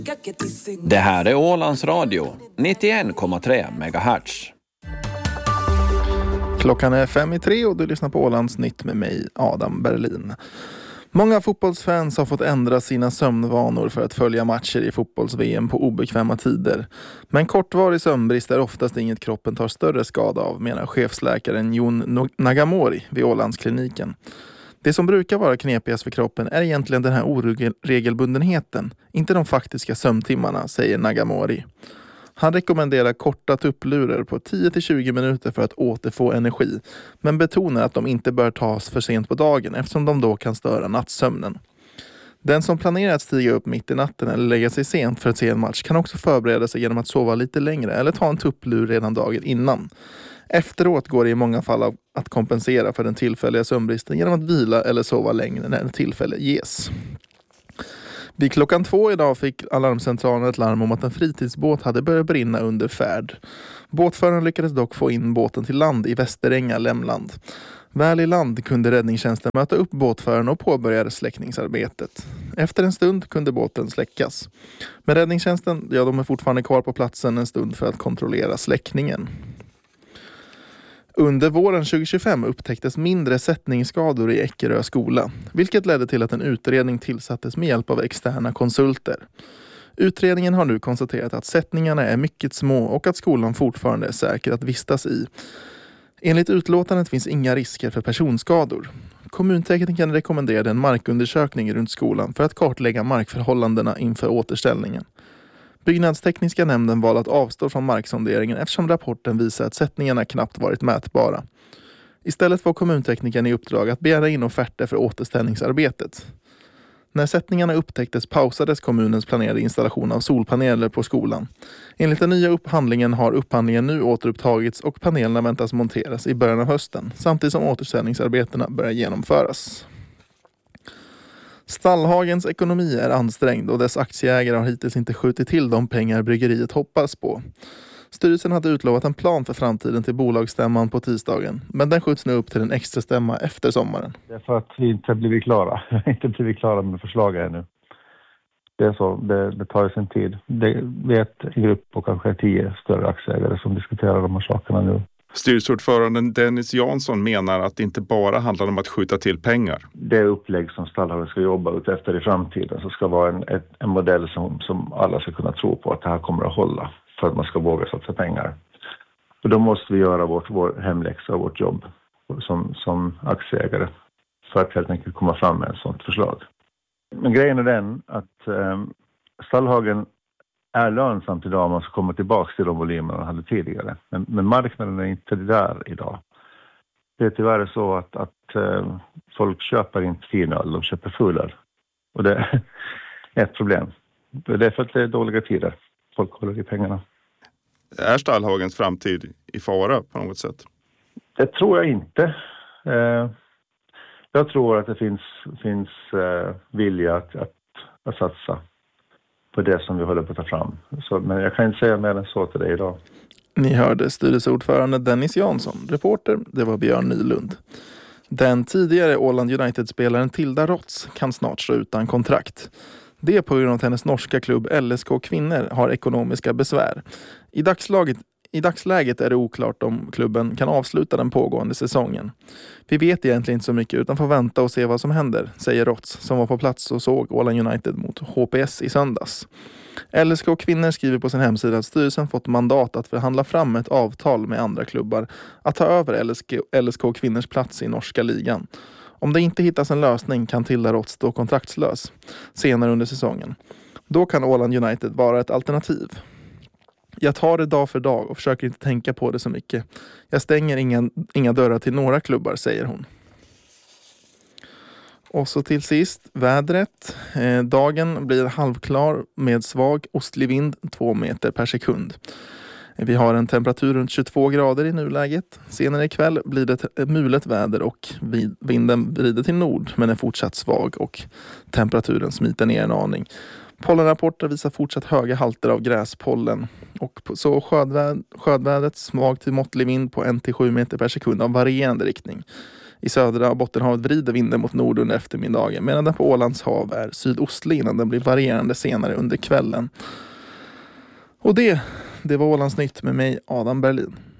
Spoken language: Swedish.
Det här är Ålands Radio, 91,3 MHz. Klockan är 5:03 och du lyssnar på Ålands Nytt med mig, Adam Berlin. Många fotbollsfans har fått ändra sina sömnvanor för att följa matcher i fotbolls-VM på obekväma tider. Men kortvarig sömnbrist är oftast inget kroppen tar större skada av, menar chefsläkaren Jon Nagamori vid Ålandskliniken. Det som brukar vara knepigast för kroppen är egentligen den här oregelbundenheten, inte de faktiska sömntimmarna, säger Nagamori. Han rekommenderar korta tupplurar på 10-20 minuter för att återfå energi, men betonar att de inte bör tas för sent på dagen eftersom de då kan störa nattsömnen. Den som planerar att stiga upp mitt i natten eller lägga sig sent för att se en match kan också förbereda sig genom att sova lite längre eller ta en tupplur redan dagen innan. Efteråt går det i många fall att kompensera för den tillfälliga sömnbristen genom att vila eller sova längre när tillfälle ges. Vid klockan 2 idag fick alarmcentralen ett larm om att en fritidsbåt hade börjat brinna under färd. Båtföraren lyckades dock få in båten till land i Västeränga, Lämland. Väl i land kunde räddningstjänsten möta upp båtföraren och påbörjade släckningsarbetet. Efter en stund kunde båten släckas. Men räddningstjänsten, de är fortfarande kvar på platsen en stund för att kontrollera släckningen. Under våren 2025 upptäcktes mindre sättningsskador i Eckerö skola, vilket ledde till att en utredning tillsattes med hjälp av externa konsulter. Utredningen har nu konstaterat att sättningarna är mycket små och att skolan fortfarande är säker att vistas i. Enligt utlåtandet finns inga risker för personskador. Kommunteknikern rekommenderade en markundersökning runt skolan för att kartlägga markförhållandena inför återställningen. Byggnadstekniska nämnden valde att avstå från marksonderingen eftersom rapporten visar att sättningarna knappt varit mätbara. Istället var kommunteknikern i uppdrag att begära in offerter för återställningsarbetet. När sättningarna upptäcktes pausades kommunens planerade installation av solpaneler på skolan. Enligt den nya upphandlingen har upphandlingen nu återupptagits och panelerna väntas monteras i början av hösten, samtidigt som återställningsarbetena börjar genomföras. Stallhagens ekonomi är ansträngd och dess aktieägare har hittills inte skjutit till de pengar bryggeriet hoppas på. Styrelsen hade utlovat en plan för framtiden till bolagsstämman på tisdagen, men den skjuts nu upp till en extra stämma efter sommaren. Det är för att vi inte blivit klara. Vi har inte blivit klara med förslaget ännu. Det är så, det tar sin tid. Vi är en grupp på kanske 10 större aktieägare som diskuterar de här sakerna nu. Styrelseordföranden Dennis Jansson menar att det inte bara handlar om att skjuta till pengar. Det upplägg som Stallhagen ska jobba ut efter i framtiden så ska vara en modell som alla ska kunna tro på att det här kommer att hålla för att man ska våga satsa pengar. Och då måste vi göra vår hemläxa och vårt jobb som aktieägare för att helt enkelt komma fram med ett sådant förslag. Men grejen är den att Stallhagen är lönsamt idag om man ska komma tillbaka till de volymer man hade tidigare. Men marknaden är inte där idag. Det är tyvärr så att folk köper inte finöl, de köper fulöl. Och det är ett problem. Det är för att det är dåliga tider. Folk håller i pengarna. Är Stallhagens framtid i fara på något sätt? Det tror jag inte. Jag tror att det finns vilja att satsa på det som vi håller på att ta fram. Men jag kan inte säga mer än så till dig idag. Ni hörde styrelseordförande Dennis Jansson. Reporter, det var Björn Nylund. Den tidigare Åland United-spelaren Tilda Rotz kan snart stå utan kontrakt. Det på grund av att hennes norska klubb LSK Kvinnor har ekonomiska besvär. I dagsläget är det oklart om klubben kan avsluta den pågående säsongen. Vi vet egentligen inte så mycket utan får vänta och se vad som händer, säger Rotz som var på plats och såg Åland United mot HPS i söndags. LSK Kvinnor skriver på sin hemsida att styrelsen fått mandat att förhandla fram ett avtal med andra klubbar att ta över LSK Kvinnors plats i norska ligan. Om det inte hittas en lösning kan Tilda Rotz stå kontraktslös senare under säsongen. Då kan Åland United vara ett alternativ. Jag tar det dag för dag och försöker inte tänka på det så mycket. Jag stänger inga dörrar till några klubbar, säger hon. Och så till sist, vädret. Dagen blir halvklar med svag ostlig vind 2 meter per sekund. Vi har en temperatur runt 22 grader i nuläget. Senare ikväll blir det mulet väder och vinden vrider till nord men är fortsatt svag och temperaturen smiter ner en aning. Pollenrapporter visar fortsatt höga halter av gräspollen och så skördvädret svag till måttlig vind på 1-7 meter per sekund av varierande riktning. I södra Bottenhavet vrider vinden mot nord under eftermiddagen, medan den på Ålands hav är sydostlig innan den blir varierande senare under kvällen. Och det var Ålandsnytt med mig, Adam Berlin.